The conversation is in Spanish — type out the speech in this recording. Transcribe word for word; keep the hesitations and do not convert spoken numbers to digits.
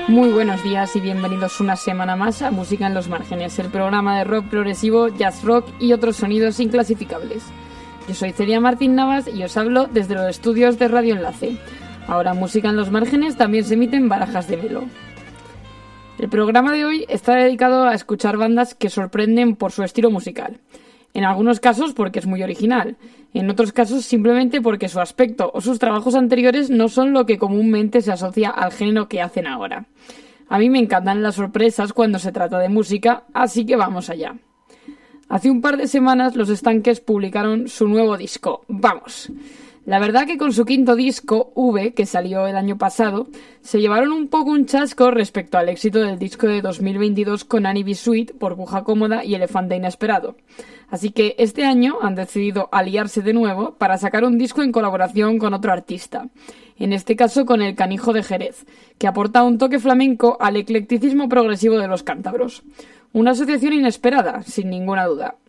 Muy buenos días y bienvenidos una semana más a Música en los Márgenes, el programa de rock progresivo, jazz rock y otros sonidos inclasificables. Yo soy Celia Martín Navas y os hablo desde los estudios de Radio Enlace. Ahora Música en los Márgenes también se emite en Barajas de Melo. El programa de hoy está dedicado a escuchar bandas que sorprenden por su estilo musical. En algunos casos porque es muy original, en otros casos simplemente porque su aspecto o sus trabajos anteriores no son lo que comúnmente se asocia al género que hacen ahora. A mí me encantan las sorpresas cuando se trata de música, así que vamos allá. Hace un par de semanas los Estanques publicaron su nuevo disco, Vamos. La verdad que con su quinto disco, V, que salió el año pasado, se llevaron un poco un chasco respecto al éxito del disco de dos mil veintidós con Annie B. Sweet, Burbuja Cómoda y Elefante Inesperado. Así que este año han decidido aliarse de nuevo para sacar un disco en colaboración con otro artista, en este caso con El Canijo de Jerez, que aporta un toque flamenco al eclecticismo progresivo de los cántabros. Una asociación inesperada, sin ninguna duda.